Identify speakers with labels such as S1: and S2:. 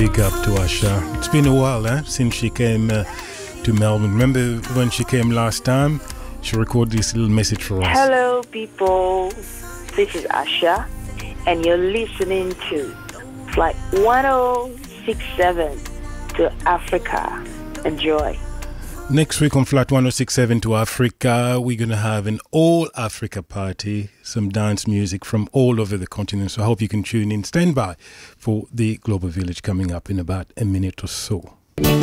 S1: Big up to Asha. It's been a while since she came to Melbourne. Remember when she came last time? She recorded this little message for us.
S2: Hello, people. This is Asha, and you're listening to Flight 1067 to Africa. Enjoy.
S1: Next week on Flight 1067 to Africa, we're going to have an all-Africa party, some dance music from all over the continent. So I hope you can tune in. Stand by for the Global Village coming up in about a minute or so.